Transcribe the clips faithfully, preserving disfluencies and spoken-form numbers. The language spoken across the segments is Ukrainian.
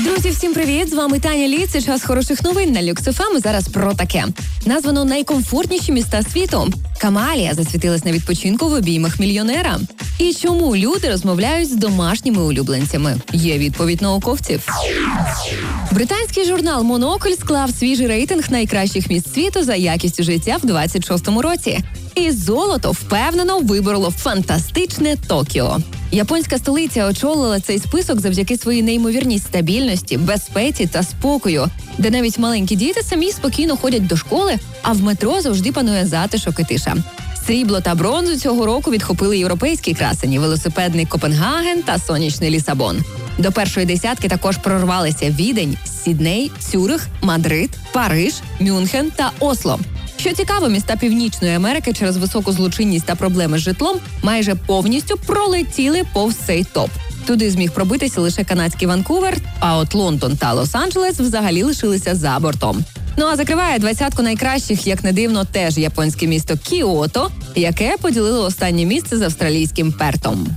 Друзі, всім привіт! З вами Таня Лі. Це час хороших новин на Люкс еф ем. Зараз про таке. Названо найкомфортніші міста світу. Камалія засвітилась на відпочинку в обіймах мільйонера. І чому люди розмовляють з домашніми улюбленцями? Є відповідь науковців. Британський журнал «Монокль» склав свіжий рейтинг найкращих міст світу за якістю життя в двадцять шостому році. І золото впевнено вибороло фантастичне Токіо. Японська столиця очолила цей список завдяки своїй неймовірній стабільності, безпеці та спокою, де навіть маленькі діти самі спокійно ходять до школи, а в метро завжди панує затишок і тиша. Срібло та бронзу цього року відхопили європейські красені – велосипедний Копенгаген та сонячний Лісабон. До першої десятки також прорвалися Відень, Сідней, Цюрих, Мадрид, Париж, Мюнхен та Осло. Що цікаво, міста Північної Америки через високу злочинність та проблеми з житлом майже повністю пролетіли повз цей топ. Туди зміг пробитися лише канадський Ванкувер, а от Лондон та Лос-Анджелес взагалі лишилися за бортом. Ну а закриває двадцятку найкращих, як не дивно, теж японське місто Кіото, яке поділило останнє місце з австралійським Пертом.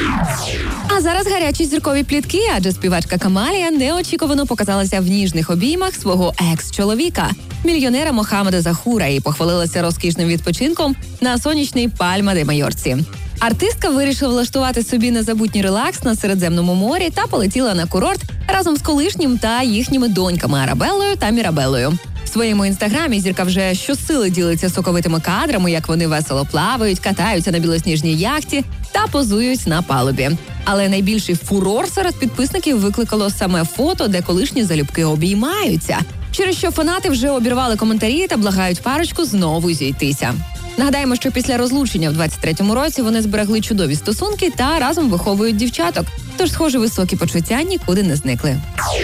А зараз гарячі зіркові плітки, адже співачка Камалія неочікувано показалася в ніжних обіймах свого екс-чоловіка, мільйонера Мохаммеда Захура, і похвалилася розкішним відпочинком на сонячній Пальма-де-Майорці. Артистка вирішила влаштувати собі незабутній релакс на Середземному морі та полетіла на курорт разом з колишнім та їхніми доньками Арабеллою та Мірабеллою. В своєму інстаграмі зірка вже щосили ділиться соковитими кадрами, як вони весело плавають, катаються на білосніжній яхті та позують на палубі. Але найбільший фурор серед підписників викликало саме фото, де колишні залюбки обіймаються, через що фанати вже обірвали коментарі та благають парочку знову зійтися. Нагадаємо, що після розлучення в двадцять третьому році вони зберегли чудові стосунки та разом виховують дівчаток. Тож, схоже, високі почуття нікуди не зникли.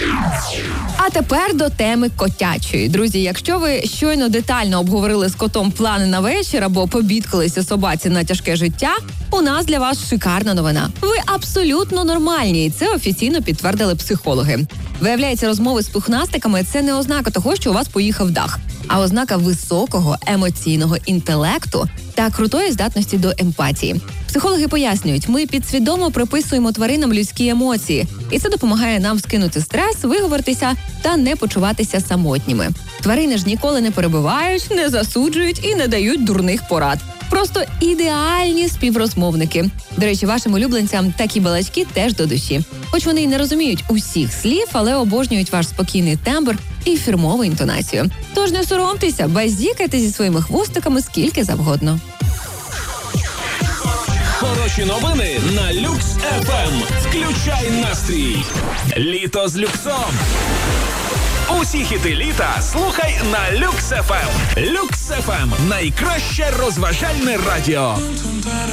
А тепер до теми котячої. Друзі, якщо ви щойно детально обговорили з котом плани на вечір або побідкалися собаці на тяжке життя, у нас для вас шикарна новина. Ви абсолютно нормальні, і це офіційно підтвердили психологи. Виявляється, розмови з пухнастиками – це не ознака того, що у вас поїхав дах, а ознака високого емоційного інтелекту та крутої здатності до емпатії. Психологи пояснюють, ми підсвідомо приписуємо тваринам людські емоції, і це допомагає нам скинути стрес, виговоритися та не почуватися самотніми. Тварини ж ніколи не перебивають, не засуджують і не дають дурних порад. Просто ідеальні співрозмовники. До речі, вашим улюбленцям такі балачки теж до душі. Хоч вони й не розуміють усіх слів, але обожнюють ваш спокійний тембр і фірмову інтонацію. Тож не соромтеся, базікайте зі своїми хвостиками скільки завгодно. Хороші новини на Люкс еф ем. Включай настрій. Літо з люксом. Усі хіти літа слухай на Люкс еф ем. Люкс еф ем – найкраще розважальне радіо.